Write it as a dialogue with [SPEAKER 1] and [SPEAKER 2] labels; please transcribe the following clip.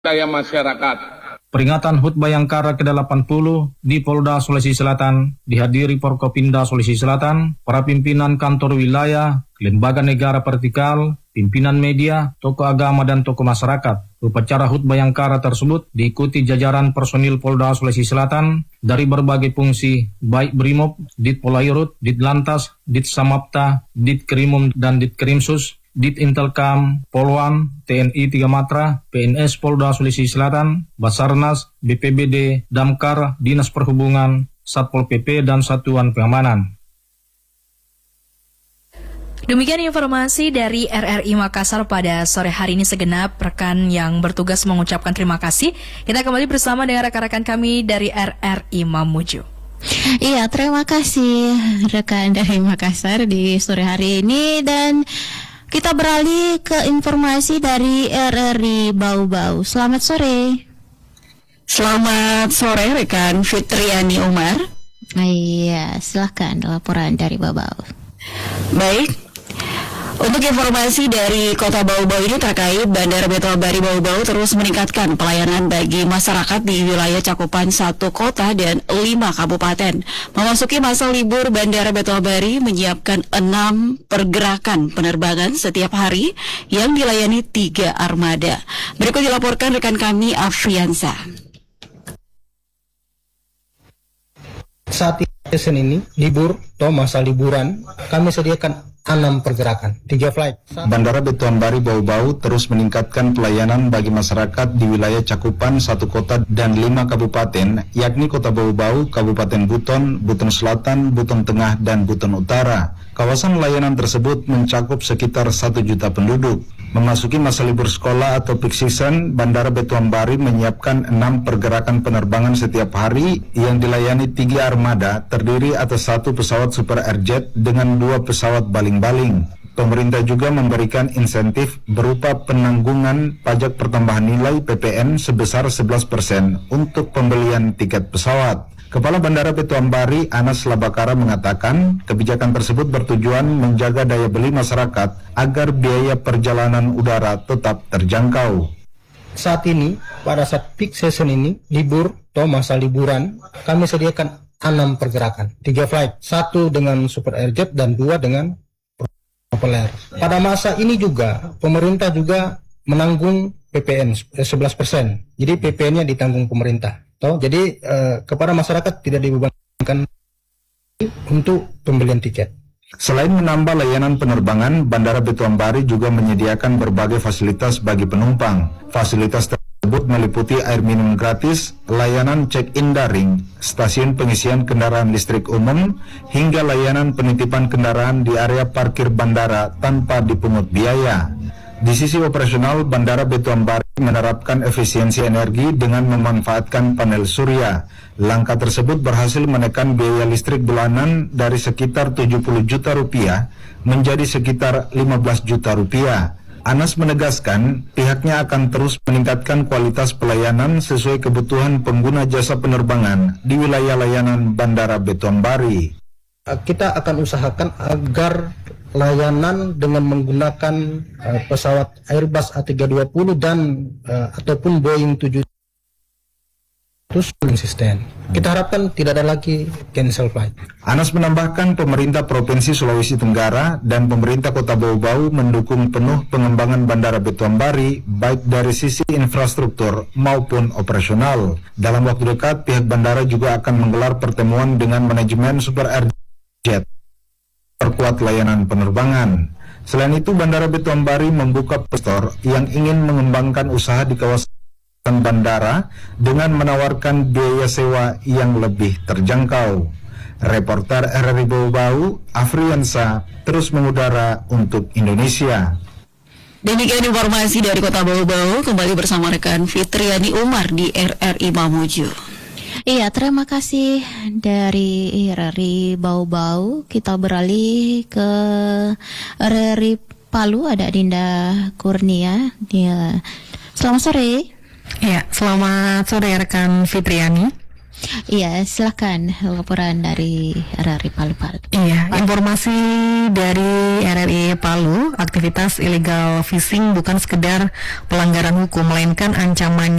[SPEAKER 1] daya masyarakat.
[SPEAKER 2] Peringatan HUT Bayangkara ke-80 di Polda Sulawesi Selatan dihadiri Forkopimda Sulawesi Selatan, para pimpinan kantor wilayah, lembaga negara vertikal, pimpinan media, tokoh agama dan tokoh masyarakat. Upacara HUT Bayangkara tersebut diikuti jajaran personil Polda Sulawesi Selatan dari berbagai fungsi, baik Brimob, Dit Polairut, Dit Lantas, Dit Samapta, Dit Krimum dan Dit Krimsus, Dit Intelkam, Polwan, TNI 3 Matra, PNS Polda Sulawesi Selatan, Basarnas, BPBD, Damkar, Dinas Perhubungan, Satpol PP, dan Satuan Pengamanan.
[SPEAKER 3] Demikian informasi dari RRI Makassar pada sore hari ini. Segenap rekan yang bertugas mengucapkan terima kasih. Kita kembali bersama dengan rekan-rekan kami dari RRI Mamuju.
[SPEAKER 4] Iya, terima kasih rekan dari Makassar di sore hari ini, dan kita beralih ke informasi dari RRI Bau-Bau. Selamat sore.
[SPEAKER 5] Selamat sore rekan Fitriani Umar.
[SPEAKER 4] Iya, silahkan laporan dari Bau-Bau.
[SPEAKER 5] Baik, untuk informasi dari Kota Bau-Bau ini terkait Bandara Betoambari Bau-Bau terus meningkatkan pelayanan bagi masyarakat di wilayah cakupan 1 kota dan 5 kabupaten. Memasuki masa libur, Bandara Betoambari menyiapkan 6 pergerakan penerbangan setiap hari yang dilayani 3 armada. Berikut dilaporkan rekan kami Afriansa.
[SPEAKER 2] Saat ini libur atau masa liburan, kami sediakan 6 pergerakan, 3 flight.
[SPEAKER 6] Bandara Betoambari Bau-Bau terus meningkatkan pelayanan bagi masyarakat di wilayah cakupan 1 kota dan 5 kabupaten, yakni Kota Bau-Bau, Kabupaten Buton, Buton Selatan, Buton Tengah, dan Buton Utara. Kawasan layanan tersebut mencakup sekitar 1 juta penduduk. Memasuki masa libur sekolah atau peak season, Bandara Betoambari menyiapkan 6 pergerakan penerbangan setiap hari yang dilayani 3 armada, terdiri atas 1 pesawat Super Airjet dengan 2 pesawat baling-baling. Pemerintah juga memberikan insentif berupa penanggungan pajak pertambahan nilai PPN sebesar 11% untuk pembelian tiket pesawat. Kepala Bandara Betoambari Anas Labakara mengatakan kebijakan tersebut bertujuan menjaga daya beli masyarakat agar biaya perjalanan udara tetap terjangkau.
[SPEAKER 2] Saat ini, pada saat peak season ini, libur atau masa liburan, kami sediakan 6 pergerakan, 3 flight, 1 dengan Super Airjet dan 2 dengan Propeller. Pada masa ini juga, pemerintah juga menanggung PPN 11%. Jadi PPN-nya ditanggung pemerintah. Jadi kepada masyarakat tidak dibebankan untuk pembelian tiket.
[SPEAKER 6] Selain menambah layanan penerbangan, Bandara Betoambari juga menyediakan berbagai fasilitas bagi penumpang. Fasilitas tersebut meliputi air minum gratis, layanan check-in daring, stasiun pengisian kendaraan listrik umum, hingga layanan penitipan kendaraan di area parkir bandara tanpa dipungut biaya. Di sisi operasional, Bandara Betoambari menerapkan efisiensi energi dengan memanfaatkan panel surya. Langkah tersebut berhasil menekan biaya listrik bulanan dari sekitar 70 juta rupiah menjadi sekitar 15 juta rupiah. Anas menegaskan pihaknya akan terus meningkatkan kualitas pelayanan sesuai kebutuhan pengguna jasa penerbangan di wilayah layanan Bandara Betoambari.
[SPEAKER 2] Kita akan usahakan agar layanan dengan menggunakan pesawat Airbus A320 dan ataupun Boeing 7 konsisten. Kita harapkan tidak ada lagi cancel flight.
[SPEAKER 6] Anas menambahkan pemerintah Provinsi Sulawesi Tenggara dan pemerintah Kota Bau-Bau mendukung penuh pengembangan Bandara Betoambari baik dari sisi infrastruktur maupun operasional. Dalam waktu dekat, pihak bandara juga akan menggelar pertemuan dengan manajemen Super Airjet perkuat layanan penerbangan. Selain itu, Bandara Betoambari membuka store yang ingin mengembangkan usaha di kawasan bandara dengan menawarkan biaya sewa yang lebih terjangkau. Reporter RRI Bau-Bau, Afriansa, terus mengudara untuk Indonesia.
[SPEAKER 5] Demikian informasi dari Kota Bau-Bau. Kembali bersama rekan Fitriani Umar di RRI Mamuju.
[SPEAKER 4] Iya, terima kasih dari RRI Bau-Bau. Kita beralih ke RRI Palu, ada Dinda Kurnia. Selamat sore.
[SPEAKER 7] Ya, selamat sore rekan Fitriani.
[SPEAKER 4] Iya, silakan laporan dari RRI Palu.
[SPEAKER 1] Iya, informasi dari RRI Palu, aktivitas illegal fishing bukan sekedar pelanggaran hukum, melainkan ancaman